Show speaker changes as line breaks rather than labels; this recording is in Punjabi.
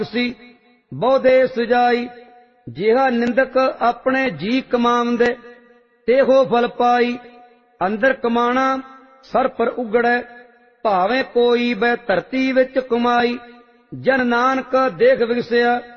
ਸੀ ਬਹੁਦੇ ਸੁਜਾਈ। ਜਿਹਾ ਨਿੰਦਕ ਆਪਣੇ ਜੀ ਕਮਾਵੰਦੇ ਤੇਹੋ ਫਲ ਪਾਈ। ਅੰਦਰ ਕਮਾਣਾ ਸਰ ਪਰ ਉਗੜੈ ਭਾਵੇਂ ਕੋਈ ਬੈ ਧਰਤੀ ਵਿੱਚ ਕਮਾਈ। ਜਨ ਨਾਨਕ ਦੇਖ ਵਿਗਸਿਆ